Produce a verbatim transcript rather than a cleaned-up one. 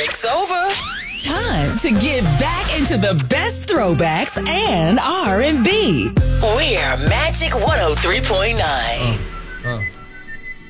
break's over. Time to get back into the best throwbacks and R and B. We're Magic one oh three point nine.